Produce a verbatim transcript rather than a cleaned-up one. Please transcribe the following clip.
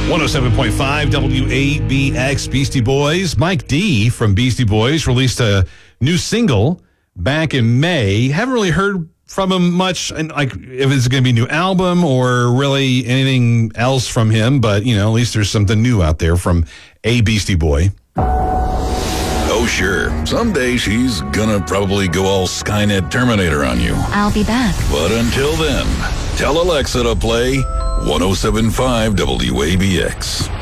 one oh seven point five W A B X Beastie Boys. Mike D from Beastie Boys released a new single back in May. Haven't really heard from him much, and like if it's going to be a new album or really anything else from him, but you know, at least there's something new out there from a Beastie Boy. Oh, sure. Someday she's gonna probably go all Skynet Terminator on you. I'll be back. But until then, tell Alexa to play one oh seven point five W A B X.